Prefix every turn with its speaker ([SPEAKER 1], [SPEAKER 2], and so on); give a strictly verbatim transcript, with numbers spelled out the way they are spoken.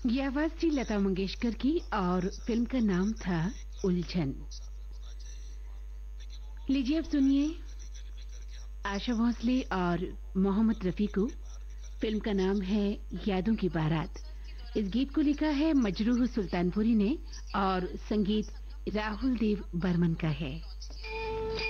[SPEAKER 1] ये आवाज थी लता मंगेशकर की और फिल्म का नाम था उलझन। लीजिए अब सुनिए आशा भोसले और मोहम्मद रफी को। फिल्म का नाम है यादों की बारात। इस गीत को लिखा है मजरूह सुल्तानपुरी ने और संगीत राहुल देव बर्मन का है।